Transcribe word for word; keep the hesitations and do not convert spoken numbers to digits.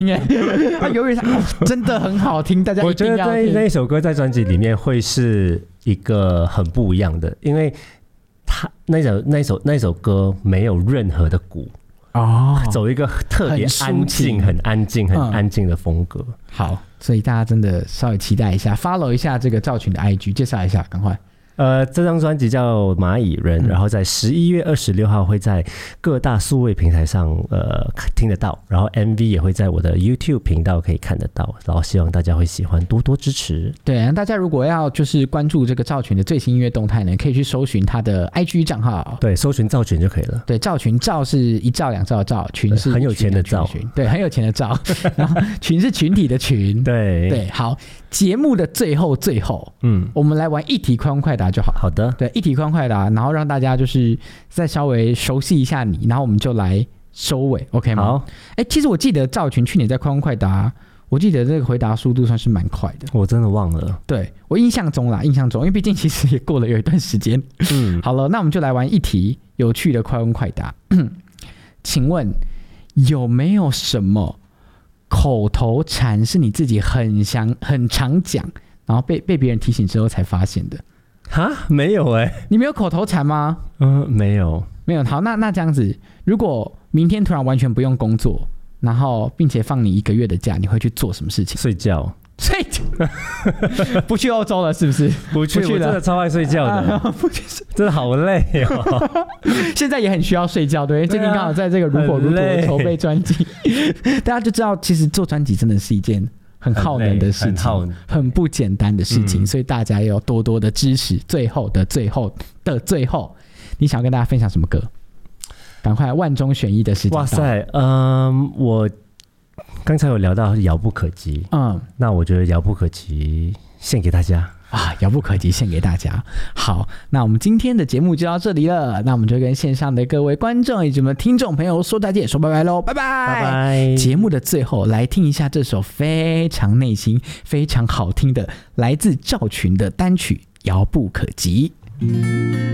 啊，由于它、哦、真的很好听，大家一定要听。 我觉得那一首歌在专辑里面会是一个很不一样的，因为它那首那首那首歌没有任何的鼓哦，走一个特别安静、很安静、很安静的风格。嗯、 好，所以大家真的稍微期待一下 ，follow 一下这个赵群的 I G， 介绍一下，赶快。 呃，这张专辑叫《蚂蚁人》，嗯、然后在十一月二十六号会在各大数位平台上呃听得到，然后 M V 也会在我的 YouTube 频道可以看得到，然后希望大家会喜欢，多多支持。 对，大家如果要就是关注这个赵群的最新音乐动态呢，可以去搜寻他的 I G 账号， 对，搜寻赵群就可以了。 对，赵群，赵是一兆两兆的赵，群是很有钱的赵， 对，很有钱的赵，然后群是群体的群， 对对，好。节目的最后最后，嗯，我们来玩一题快问快答就好。 好的， 对，一题快问快答，然后让大家就是再稍微熟悉一下你，然后我们就来收尾 ，OK 吗？ 好， 哎，其实我记得赵群去年在快问快答，我记得这个回答速度算是蛮快的。 我真的忘了， 对我印象中啦，印象中，因为毕竟其实也过了有一段时间。嗯，好了，那我们就来玩一题有趣的快问快答。请问有没有什么口头禅是你自己很想很常讲，然后被被别人提醒之后才发现的？ 哈，没有哎、欸， 你没有口头禅吗？ 嗯，没有， 没有。好，那那这样子，如果明天突然完全不用工作，然后并且放你一个月的假，你会去做什么事情？ 睡觉。 睡觉？不去欧洲了是不是？ 不去，不去了，我真的超爱睡觉的，啊、不去，真的好累哦。 现在也很需要睡觉，对，最近刚好在这个如火如荼的筹备专辑，大家就知道，其实做专辑真的是一件很耗能的事情，很, 很不简单的事情，嗯、所以大家要多多的支持。最后的最后的最后，你想要跟大家分享什么歌？赶快万中选一的时间。 哇塞，嗯，我。刚才有聊到遥不可及，嗯，那我觉得遥不可及献给大家啊，遥不可及献给大家。好，那我们今天的节目就到这里了，那我们就跟线上的各位观众以及我们听众朋友说再见，说拜拜喽，拜拜拜拜。 节目的最后来听一下这首非常内心非常好听的来自赵群的单曲《遥不可及》。